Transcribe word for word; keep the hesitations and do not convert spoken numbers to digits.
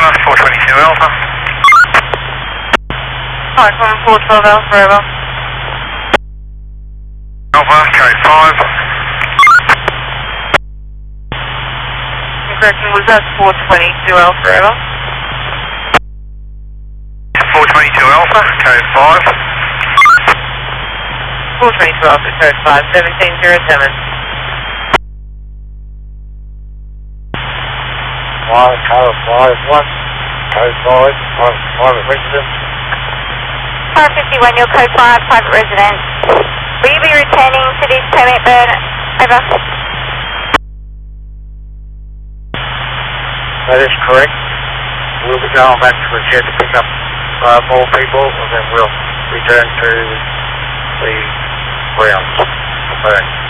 four twenty-two Alpha. Alright, one four twelve Alpha, over. Alpha, code five. Correction, was that four twenty-two Alpha, over? four twenty-two Alpha, code five. four twenty-two Alpha, code five, seventeen zero seven. One, code five, one, code five, one, private residence. Car fifty-one, your code five, private residence. Will you be returning to this permit burn? Over. That is correct. We'll be going back to the jet to pick up uh, more people, and then we'll return to the grounds for burn.